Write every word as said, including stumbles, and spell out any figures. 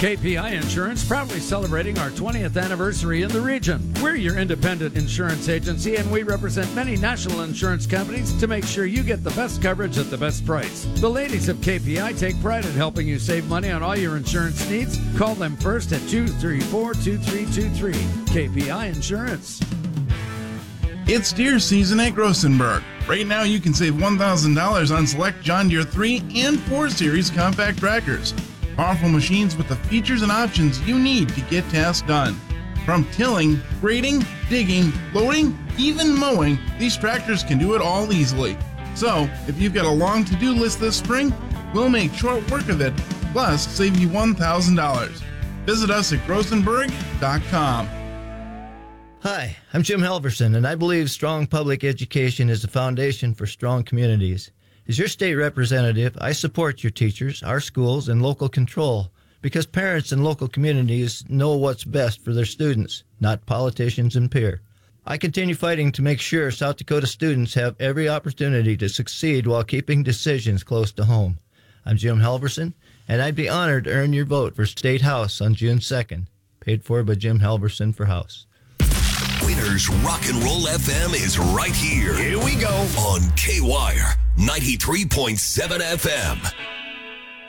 K P I Insurance, proudly celebrating our twentieth anniversary in the region. We're your independent insurance agency, and we represent many national insurance companies to make sure you get the best coverage at the best price. The ladies of K P I take pride in helping you save money on all your insurance needs. Call them first at two three four, two three two three. K P I Insurance. It's deer season at Grossenberg. Right now you can save one thousand dollars on select John Deere three and four Series compact tractors. Powerful machines with the features and options you need to get tasks done. From tilling, grading, digging, loading, even mowing, these tractors can do it all easily. So, if you've got a long to-do list this spring, we'll make short work of it, plus save you one thousand dollars. Visit us at grossenberg dot com. Hi, I'm Jim Halverson, and I believe strong public education is the foundation for strong communities. As your state representative, I support your teachers, our schools, and local control because parents and local communities know what's best for their students, not politicians and peer. I continue fighting to make sure South Dakota students have every opportunity to succeed while keeping decisions close to home. I'm Jim Halverson, and I'd be honored to earn your vote for State House on June second. Paid for by Jim Halverson for House. Winners Rock and Roll F M is right here. Here we go. On K-Wire ninety-three point seven F M.